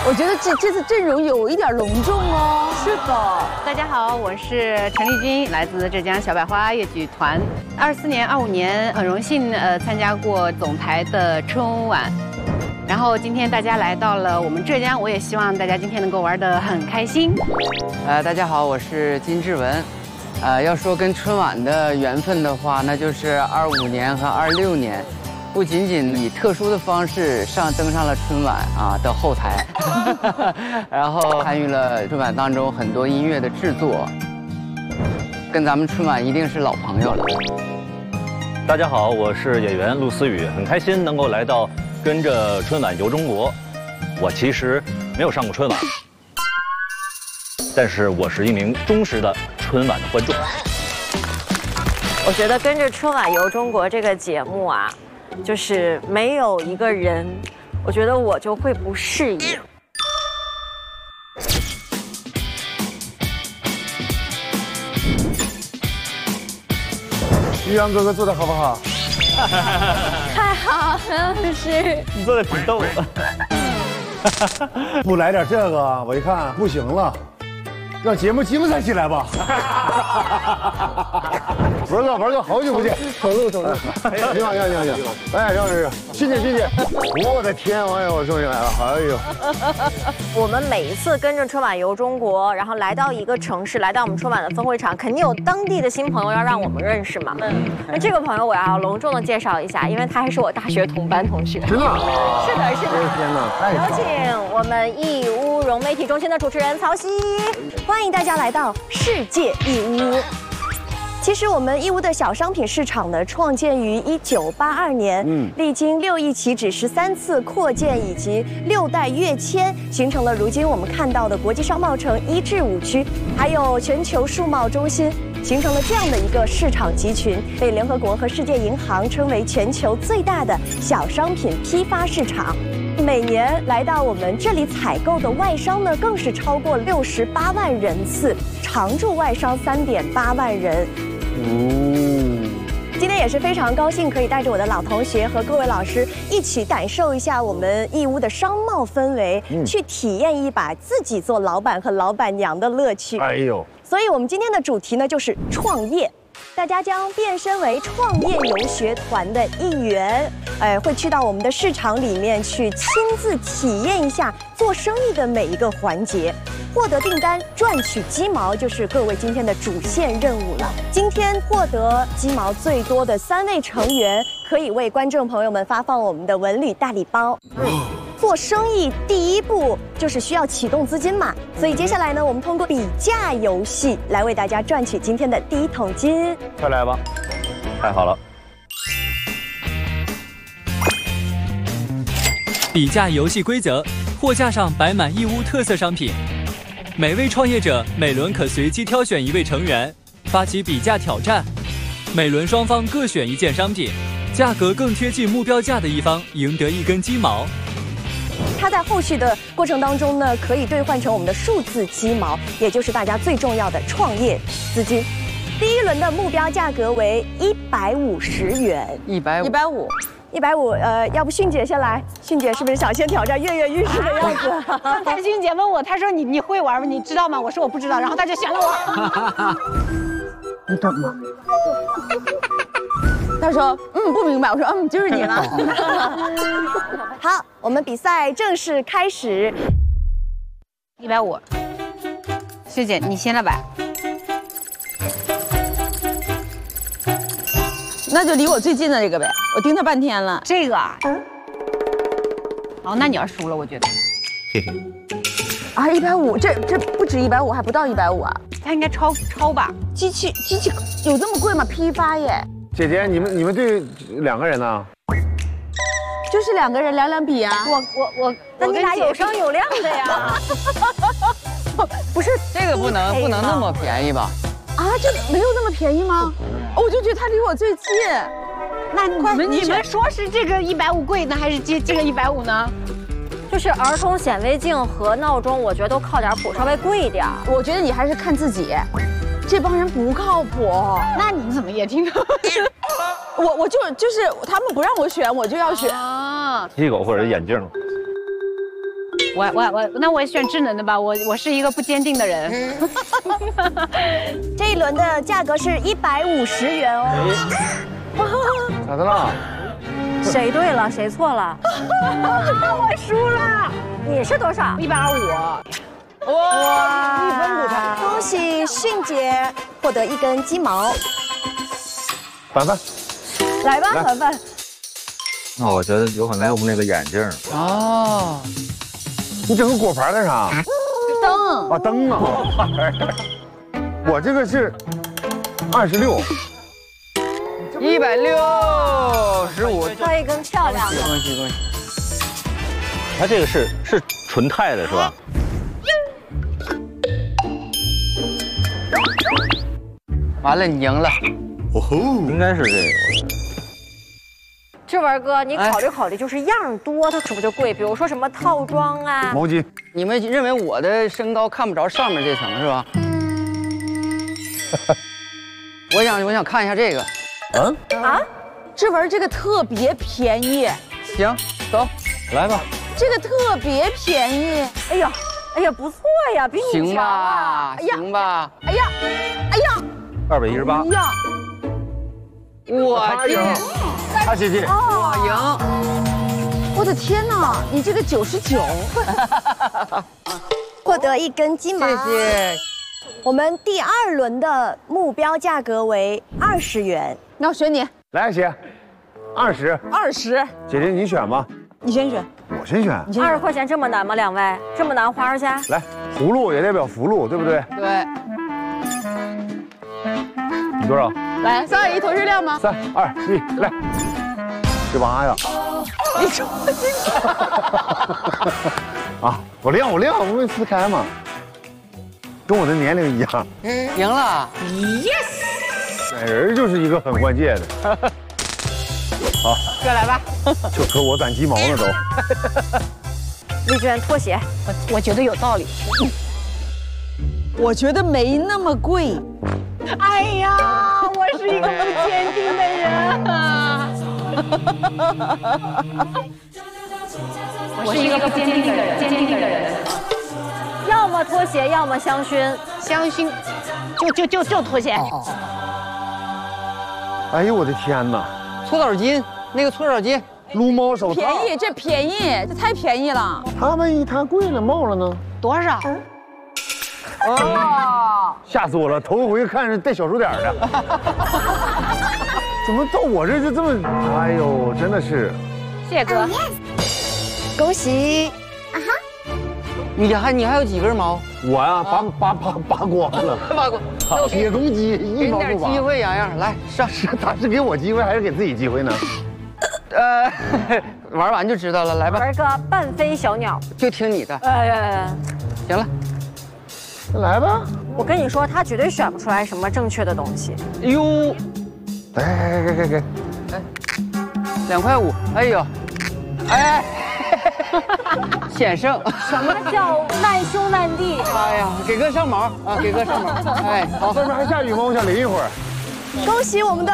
我觉得这次阵容有一点隆重哦。 是的，大家好，我是陈丽君，来自浙江小百花越剧团。24年、25年很荣幸参加过总台的春晚，然后今天大家来到了我们浙江，我也希望大家今天能够玩得很开心。 大家好，我是金志文。要说跟春晚的缘分的话，那就是25年和26年。 不仅仅以特殊的方式登上了春晚的后台，然后参与了春晚当中很多音乐的制作，跟咱们春晚一定是老朋友了。 大家好，我是演员陆思雨，很开心能够来到跟着春晚游中国。我其实没有上过春晚，但是我是一名忠实的春晚的观众。 我觉得跟着春晚游中国这个节目啊。 就是没有一个人，我觉得我就会不适应。 玉阳哥哥做的好不好？ 太好了，是。 你做的挺逗。 不来点这个，我一看不行了。 让节目精彩起来吧！文哥，好久不见，走路。你好，哎，让，进去！我的天，哎呦，我终于来了，哎呦！ 我们每一次跟着春晚游中国，然后来到一个城市，来到我们春晚的分会场，肯定有当地的新朋友要让我们认识嘛。那这个朋友我要隆重的介绍一下，因为他还是我大学同班同学。 真的？ 是的。 天哪，太有请我们义乌融媒体中心的主持人曹曦。 欢迎大家来到世界义乌。其实我们义乌的小商品市场呢，创建于1982年，历经6亿起址、13次扩建以及6代跃迁，形成了如今我们看到的国际商贸城1至5区，还有全球数贸中心，形成了这样的一个市场集群，被联合国和世界银行称为全球最大的小商品批发市场。 每年来到我们这里采购的外商呢，更是超过68万人次，常驻外商3.8万人。今天也是非常高兴，可以带着我的老同学和各位老师一起感受一下我们义乌的商贸氛围，去体验一把自己做老板和老板娘的乐趣。 哎呦！ 所以我们今天的主题呢，就是创业。 大家将变身为创业游学团的一员，会去到我们的市场里面去亲自体验一下做生意的每一个环节，获得订单赚取鸡毛就是各位今天的主线任务了。今天获得鸡毛最多的3位成员，可以为观众朋友们发放我们的文旅大礼包。做生意第一步就是需要启动资金嘛，所以接下来呢，我们通过比价游戏来为大家赚取今天的第1桶金。 快来吧！太好了。 比价游戏规则：货架上摆满义乌特色商品，每位创业者每轮可随机挑选1位成员，发起比价挑战。每轮双方各选1件商品，价格更贴近目标价的一方赢得1根鸡毛。 它在后续的过程当中呢，可以兑换成我们的数字鸡毛，也就是大家最重要的创业资金。第1轮的目标价格为150元，150，要不迅姐先来？迅姐是不是想先挑战跃跃欲试的样子？ 刚才迅姐问我，她说你会玩吗？你知道吗？我说我不知道，然后她就选了我。 你懂吗？他说不明白，我说就是你了。 好，我们比赛正式开始。 150，学姐你先来吧。 那就离我最近的这个呗，我盯他半天了。 这个啊，好，那你要输了，我觉得。 嘿嘿。 啊，150，这不止150，还不到150啊？ 它应该超吧？ 机器有这么贵吗？批发耶。 姐姐，你们队2个人呢？ 就是2个人两比啊。 我， 那你俩有商有量的呀。 不是这个不能那么便宜吧？ 啊，这没有那么便宜吗？我就觉得他离我最近。 那你们说是这个150贵呢，还是这个150呢？ 就是儿童显微镜和闹钟，我觉得都靠点谱，稍微贵一点。 我觉得你还是看自己。 这帮人不靠谱， 那你怎么也听到？ 我就是他们不让我选，我就要选啊。 机器狗或者眼镜。 那我也选智能的吧，我是一个不坚定的人。 这一轮的价格是150元哦。 咋的了？ 谁对了，谁错了？ 我输了你是多少 ？125。哇，1分补偿。 恭喜迅姐获得1根鸡毛。 凡凡， 来吧，凡凡。 那我觉得有可能用那个眼镜。 哦， 你整个果盘干啥？ 灯啊，灯啊！我这个是26， 165， 挑一根漂亮的。 恭喜恭喜！ 它这个是纯钛的是吧？ 完了，你赢了。 应该是这个。 志文哥，你考虑考虑，就是样多，它是不是就贵？比如说什么套装啊？ 毛巾。 你们认为我的身高看不着上面这层是吧？我想看一下这个。 志文这个特别便宜， 行，走， 来吧。 这个特别便宜。 哎呀，不错呀，比你行强啊！ 吧，行吧。 哎呀 218。 呀！ 我进， 他接近。 我赢。 我的天哪，你这个99， 获得1根鸡毛。 谢谢。 我们第2轮的目标价格为20元。 那我选你来，姐，20。 20， 姐姐你选吧。 你先选。 我先选。 20块钱这么难吗？两位这么难花去？ 来，葫芦也代表福禄，对不对？ 对， 你多少？ 来，3、2、1，投日亮吗？ 3、2、1，来。18呀！ 你说啊，我亮，我没撕开嘛，跟我的年龄一样。 赢了。 选人就是一个很关键的。好， 哥来吧。 就和我攒鸡毛呢都。 丽娟拖鞋， 我觉得有道理。我觉得没那么贵。哎呀，我是一个不坚定的人啊！ 我是一个不坚定的人， 要么拖鞋，要么香薰。 香薰，就拖鞋。 哎呦我的天哪！ 搓澡巾，那个搓澡巾， 撸猫手套。 便宜，这便宜，这太便宜了。 它万一它贵了冒了呢？ 多少？ 哦，吓死我了！头回看是带小数点的，怎么到我这就这么？哎呦，真的是！ 谢谢哥。 恭喜！ 你还有几根毛？ 我呀，拔光了， 拔光。 铁公鸡一毛不拔。 给你点机会，洋洋，来上。 他是给我机会还是给自己机会呢？ 玩完就知道了，来吧。 玩个半飞小鸟。 就听你的。行了。 来吧， 我跟你说，他绝对选不出来什么正确的东西。 哟， 给 ，2块5，哎呦，哎，险胜。 什么叫难兄难弟？ 哎呀，给哥上毛啊，给哥上毛。哎，好， 外面还下雨吗？我想淋一会儿。 恭喜我们的